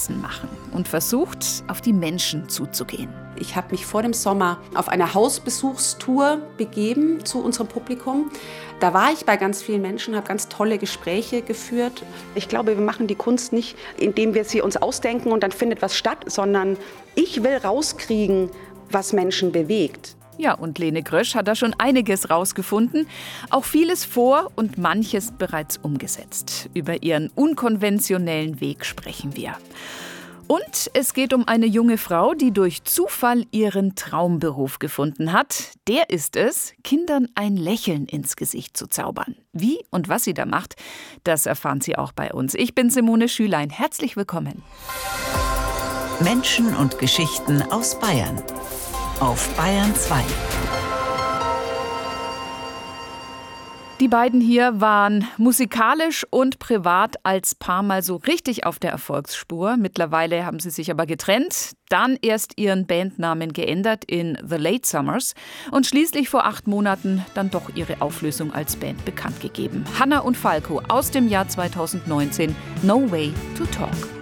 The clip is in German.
Notizen machen und versucht, auf die Menschen zuzugehen. Ich habe mich vor dem Sommer auf eine Hausbesuchstour begeben zu unserem Publikum. Da war ich bei ganz vielen Menschen, habe ganz tolle Gespräche geführt. Ich glaube, wir machen die Kunst nicht, indem wir sie uns ausdenken und dann findet was statt, sondern ich will rauskriegen, was Menschen bewegt. Ja, und Lene Grösch hat da schon einiges rausgefunden, auch vieles vor und manches bereits umgesetzt. Über ihren unkonventionellen Weg sprechen wir. Und es geht um eine junge Frau, die durch Zufall ihren Traumberuf gefunden hat. Der ist es, Kindern ein Lächeln ins Gesicht zu zaubern. Wie und was sie da macht, das erfahren Sie auch bei uns. Ich bin Simone Schülein. Herzlich willkommen. Menschen und Geschichten aus Bayern. Auf Bayern 2. Die beiden hier waren musikalisch und privat als Paar mal so richtig auf der Erfolgsspur. Mittlerweile haben sie sich aber getrennt, dann erst ihren Bandnamen geändert in The Late Summers und schließlich vor 8 Monaten dann doch ihre Auflösung als Band bekannt gegeben. Hannah und Falco aus dem Jahr 2019, No Way to Talk.